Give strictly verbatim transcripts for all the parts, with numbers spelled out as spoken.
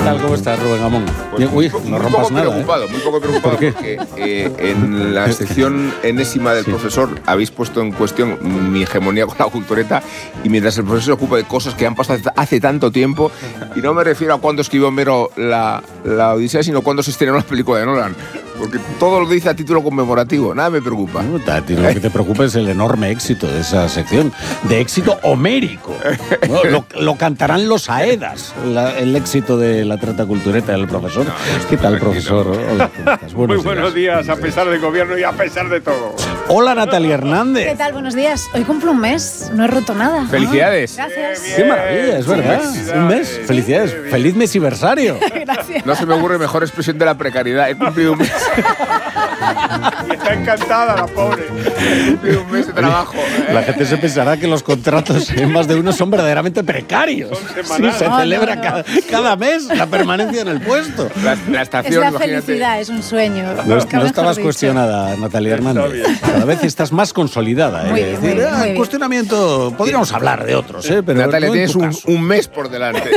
tal? ¿Cómo estás, Rubén Amón? Pues Uy, muy, no muy rompas poco nada, preocupado, ¿eh? muy poco preocupado ¿Por qué? porque eh, en la sección enésima del Sí. profesor habéis puesto en cuestión mi hegemonía con la cultureta, y mientras el profesor se ocupa de cosas que han pasado hace tanto tiempo, y no me refiero a cuándo escribió Homero la, la Odisea, sino cuándo se estrenó la película de Nolan, porque todo lo dice a título conmemorativo, nada me preocupa. No, a ti lo que te preocupa es el enorme éxito de esa sección, de éxito homérico. ¿No? Lo, lo cantarán los Aedas, la, el éxito de la trata cultureta del profesor. No, ¿Qué tal, tranquilo. profesor? Hola, ¿cómo estás? Buenos Muy buenos días, a pesar del gobierno y a pesar de todo. Hola, Natalia Hernández. ¿Qué tal? Buenos días. Hoy cumplo un mes, no he roto nada. ¡Felicidades! Gracias. Qué maravilla, es verdad. Felicidades. Un mes. Felicidades. Feliz mesiversario. Gracias. No se me ocurre mejor expresión de la precariedad. He cumplido un mes. Y está encantada la pobre. He cumplido un mes de trabajo. ¿eh? La gente se pensará que los contratos en más de uno son verdaderamente precarios. Son Sí, semanales. se No, celebra no, no. Cada, cada mes la permanencia en el puesto. La, la Es estación, la imagínate. felicidad, es un sueño. No, Nunca no mejor estabas dicho. cuestionada, Natalia Está Hernández. bien. Cada vez estás más consolidada. Muy ¿eh? bien, Es muy decir, bien, ah, muy el bien. cuestionamiento, podríamos hablar de otros, ¿eh? Pero Natalia, no en tienes tu un, caso. un mes por delante.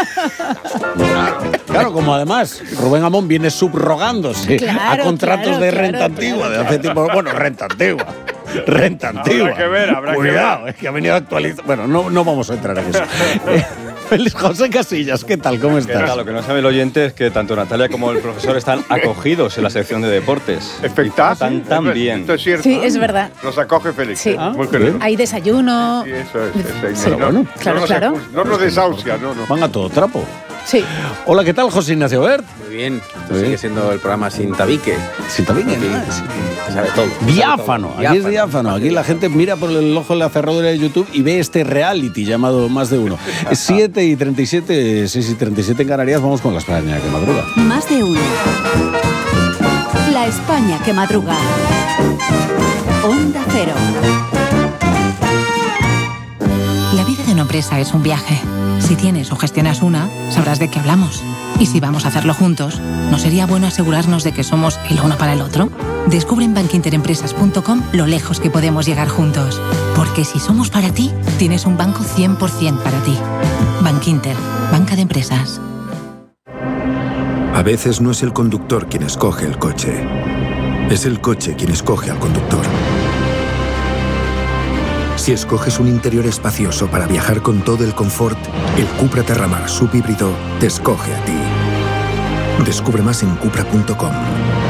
Claro, como además Rubén Amón viene subrogándose Claro, a contratos claro, de claro, renta claro, antigua, de claro. hace tiempo. Bueno, renta antigua. Renta antigua. que ver, habrá que Cuidado, ver. es que ha venido a actualizar. Bueno, no, no vamos a entrar en eso. Eh, Félix José Casillas, ¿qué tal? ¿Cómo ¿Qué estás? tal? Lo que no sabe el oyente es que tanto Natalia como el profesor están acogidos en la sección de deportes. Espectáculo. Están tan bien. Esto es cierto. Sí, es verdad. Nos acoge Félix. Sí. ¿eh? Muy Ah, querido. Hay desayuno. Sí, eso es. eso es. Sí. No, Bueno, claro, no nos claro. acus- No nos desahucia, no, no. Van a todo trapo. Sí. Hola, ¿qué tal, José Ignacio Bert? Muy bien, esto Muy sigue bien. siendo el programa sin tabique. Sí, también. Aquí ¿no? se sabe todo. Diáfano, Se sabe todo. aquí es diáfano. Aquí la gente mira por el ojo de la cerradura de YouTube y ve este reality llamado Más de Uno. siete y treinta y siete, seis y treinta y siete en Canarias, vamos con la España que madruga. Más de uno. La España que madruga. Onda Cero. La vida de una empresa es un viaje. Si tienes o gestionas una, sabrás de qué hablamos. Y si vamos a hacerlo juntos, ¿no sería bueno asegurarnos de que somos el uno para el otro? Descubre en bankinterempresas punto com lo lejos que podemos llegar juntos. Porque si somos para ti, tienes un banco cien por ciento para ti. Bankinter, banca de empresas. A veces no es el conductor quien escoge el coche. Es el coche quien escoge al conductor. Si escoges un interior espacioso para viajar con todo el confort, el Cupra Terramar subhíbrido te escoge a ti. Descubre más en cupra punto com.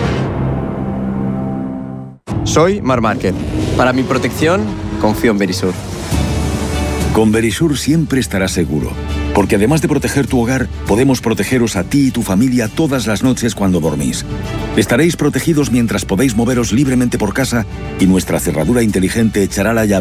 Soy Mar Márquez. Para mi protección, confío en Verisur. Con Verisur siempre estarás seguro, porque además de proteger tu hogar, podemos protegeros a ti y tu familia todas las noches cuando dormís. Estaréis protegidos mientras podéis moveros libremente por casa y nuestra cerradura inteligente echará la llave